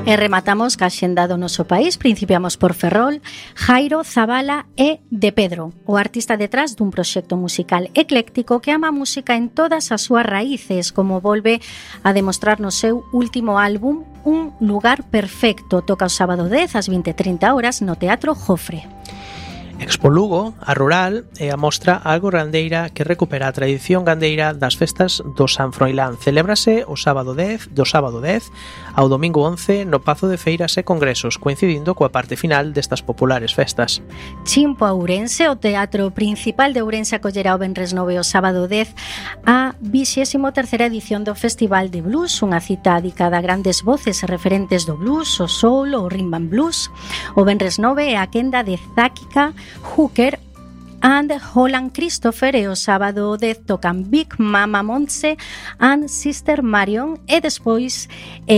E rematamos ca xenda do noso país. Principiamos por Ferrol. Jairo Zabala é de Pedro, o artista detrás dun proxecto musical ecléctico que ama a música en todas as súas raíces, como volve a demostrar no seu último álbum Un lugar perfecto. Toca o sábado 10 ás 20:30 horas no Teatro Jofre. Expo Lugo, a rural, é a mostra algo gandeira que recupera a tradición gandeira das festas do San Froilán. Celébrase o sábado 10, do sábado 10 ao domingo 11 no Pazo de Feiras e Congresos, coincidindo coa parte final destas populares festas. Chimpo a Ourense, o Teatro Principal de Ourense acollerá o venres 9 o sábado 10 a 23ª edición do Festival de Blues, unha cita dedicada a grandes voces e referentes do blues, o soul, o rhythm and blues. O venres 9 é a quenda de Záquica, Hooker and Holland Christopher, e o sábado 10 tocan Big Mama Montse and Sister Marion e despois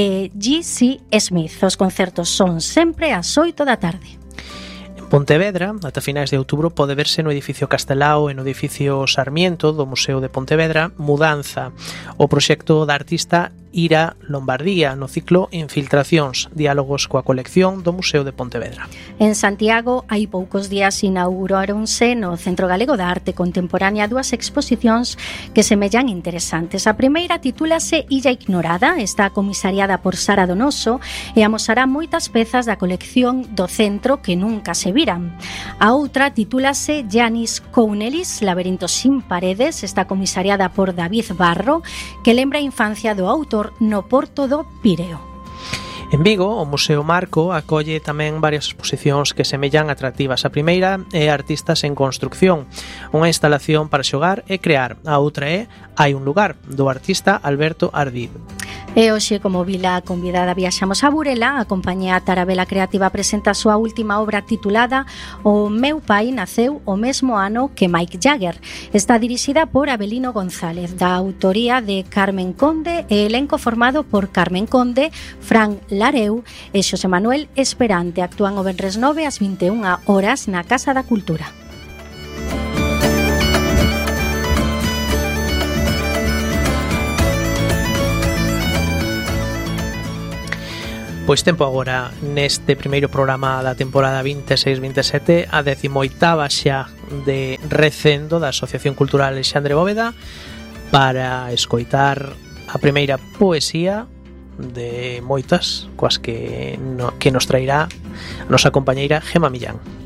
G.C. Smith. Os concertos son sempre ás 8 da tarde. En Pontevedra, ata finais de outubro, pode verse no edificio Castelao e no edificio Sarmiento do Museo de Pontevedra Mudanza, o proxecto da artista Ira Lombardía no ciclo Infiltracións, diálogos coa colección do Museo de Pontevedra. En Santiago, hai poucos días inauguraronse no Centro Galego da Arte Contemporánea dúas exposicións que semellan interesantes. A primeira titúlase Illa Ignorada, está comisariada por Sara Donoso e amosará moitas pezas da colección do centro que nunca se viran. A outra titúlase Janis Counelis, Laberintos sin paredes, está comisariada por David Barro, que lembra a infancia do autor no Porto do Pireo. En Vigo, o Museo Marco acolle tamén varias exposicións que semellan atractivas. A primeira é Artistas en Construcción, unha instalación para xogar e crear. A outra é Hai un lugar, do artista Alberto Ardid. E hoxe, como vila convidada, viaxamos a Burela. A compañía Tarabela Creativa presenta a súa última obra titulada O meu pai naceu o mesmo ano que Mike Jagger. Está dirixida por Abelino González, da autoría de Carmen Conde e elenco formado por Carmen Conde, Fran Lareu e Xosé Manuel Esperante. Actúan o venres 9 ás 21 horas na Casa da Cultura. Pois tempo agora neste primeiro programa da temporada 26-27, a 18ª xa de Recendo da Asociación Cultural Alexandre Bóveda, para escoitar a primeira poesía de moitas coas que nos trairá a nosa compañeira Gema Millán.